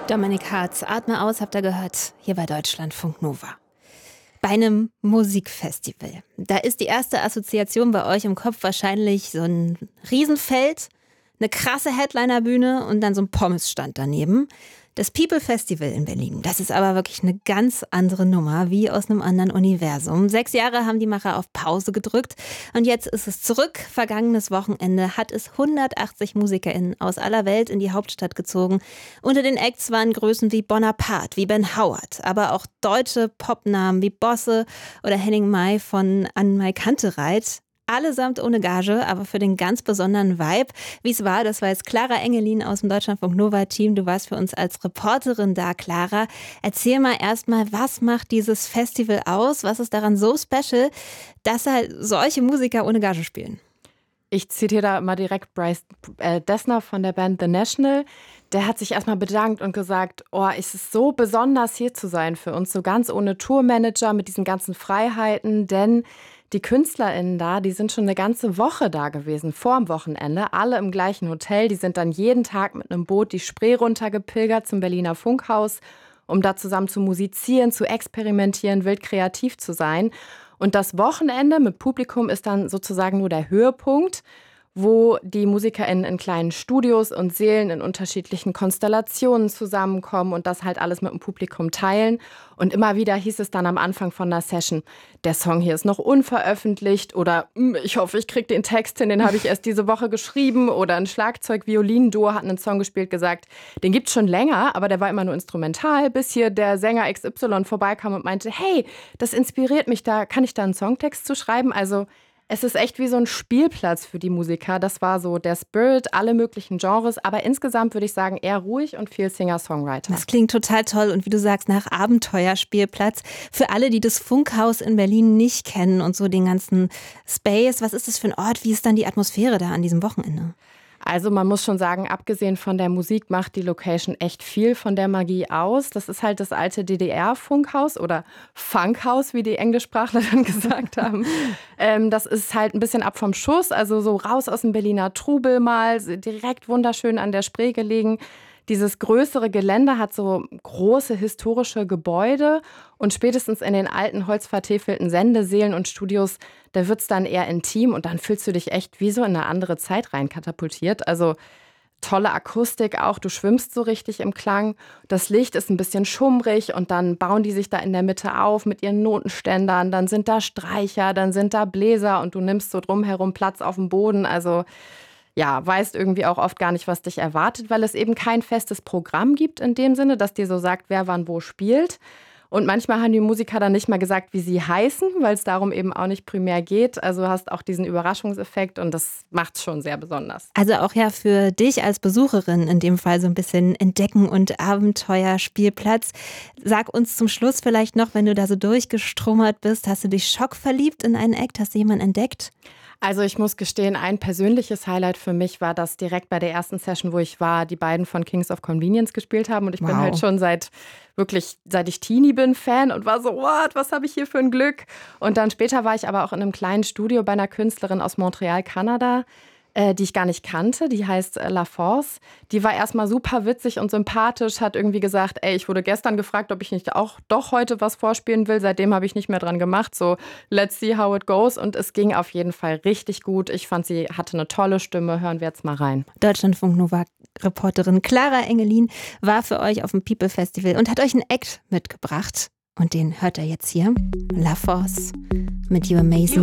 Dominik Hartz, Atme aus, habt ihr gehört, hier bei Deutschlandfunk Nova. Bei einem Musikfestival. Da ist die erste Assoziation bei euch im Kopf wahrscheinlich so ein Riesenfeld, eine krasse Headlinerbühne und dann so ein Pommesstand daneben. Das People Festival in Berlin, das ist aber wirklich eine ganz andere Nummer, wie aus einem anderen Universum. 6 Jahre haben die Macher auf Pause gedrückt und jetzt ist es zurück. Vergangenes Wochenende hat es 180 MusikerInnen aus aller Welt in die Hauptstadt gezogen. Unter den Acts waren Größen wie Bonaparte, wie Ben Howard, aber auch deutsche Popnamen wie Bosse oder Henning May von Anne-Mai Kantereit. Allesamt ohne Gage, aber für den ganz besonderen Vibe. Wie es war, das war jetzt Clara Engelin aus dem Deutschlandfunk Nova-Team. Du warst für uns als Reporterin da, Clara. Erzähl mal erstmal, was macht dieses Festival aus? Was ist daran so special, dass halt solche Musiker ohne Gage spielen? Ich zitiere da mal direkt Bryce Dessner von der Band The National. Der hat sich erstmal bedankt und gesagt, es ist so besonders hier zu sein für uns, so ganz ohne Tourmanager mit diesen ganzen Freiheiten, denn die KünstlerInnen da, die sind schon eine ganze Woche da gewesen, vor dem Wochenende, alle im gleichen Hotel. Die sind dann jeden Tag mit einem Boot die Spree runtergepilgert zum Berliner Funkhaus, um da zusammen zu musizieren, zu experimentieren, wild kreativ zu sein. Und das Wochenende mit Publikum ist dann sozusagen nur der Höhepunkt, wo die MusikerInnen in kleinen Studios und Sälen in unterschiedlichen Konstellationen zusammenkommen und das halt alles mit dem Publikum teilen. Und immer wieder hieß es dann am Anfang von der Session, der Song hier ist noch unveröffentlicht oder ich hoffe, ich kriege den Text hin, den habe ich erst diese Woche geschrieben. Oder ein Schlagzeug-Violin-Duo hat einen Song gespielt, gesagt, den gibt's schon länger, aber der war immer nur instrumental, bis hier der Sänger XY vorbeikam und meinte, hey, das inspiriert mich, da kann ich da einen Songtext zu schreiben? Also es ist echt wie so ein Spielplatz für die Musiker. Das war so der Spirit, alle möglichen Genres. Aber insgesamt würde ich sagen, eher ruhig und viel Singer-Songwriter. Das klingt total toll und wie du sagst, nach Abenteuerspielplatz. Für alle, die das Funkhaus in Berlin nicht kennen und so den ganzen Space, was ist das für ein Ort? Wie ist dann die Atmosphäre da an diesem Wochenende? Also man muss schon sagen, abgesehen von der Musik macht die Location echt viel von der Magie aus. Das ist halt das alte DDR-Funkhaus oder Funkhaus, wie die Englischsprachler dann gesagt haben. Das ist halt ein bisschen ab vom Schuss, also so raus aus dem Berliner Trubel mal, direkt wunderschön an der Spree gelegen. Dieses größere Gelände hat so große historische Gebäude und spätestens in den alten holzvertäfelten Sendesälen und Studios, da wird es dann eher intim und dann fühlst du dich echt wie so in eine andere Zeit rein katapultiert. Also tolle Akustik auch, du schwimmst so richtig im Klang. Das Licht ist ein bisschen schummrig und dann bauen die sich da in der Mitte auf mit ihren Notenständern. Dann sind da Streicher, dann sind da Bläser und du nimmst so drumherum Platz auf dem Boden. Also ja, weißt irgendwie auch oft gar nicht, was dich erwartet, weil es eben kein festes Programm gibt in dem Sinne, dass dir so sagt, wer wann wo spielt. Und manchmal haben die Musiker dann nicht mal gesagt, wie sie heißen, weil es darum eben auch nicht primär geht. Also hast auch diesen Überraschungseffekt und das macht es schon sehr besonders. Also auch ja für dich als Besucherin in dem Fall so ein bisschen Entdecken und Abenteuerspielplatz. Sag uns zum Schluss vielleicht noch, wenn du da so durchgestromert bist, hast du dich schockverliebt in einen Act? Hast du jemanden entdeckt? Also ich muss gestehen, ein persönliches Highlight für mich war, dass direkt bei der ersten Session, wo ich war, die beiden von Kings of Convenience gespielt haben. Und ich bin halt schon seit ich Teenie bin, Fan und war so, was habe ich hier für ein Glück? Und dann später war ich aber auch in einem kleinen Studio bei einer Künstlerin aus Montreal, Kanada, die ich gar nicht kannte, die heißt La Force. Die war erstmal super witzig und sympathisch, hat irgendwie gesagt, ich wurde gestern gefragt, ob ich nicht auch doch heute was vorspielen will. Seitdem habe ich nicht mehr dran gemacht, so let's see how it goes. Und es ging auf jeden Fall richtig gut. Ich fand, sie hatte eine tolle Stimme. Hören wir jetzt mal rein. Deutschlandfunk Nova-Reporterin Clara Engelin war für euch auf dem People Festival und hat euch einen Act mitgebracht. Und den hört ihr jetzt hier. La Force mit You Amazing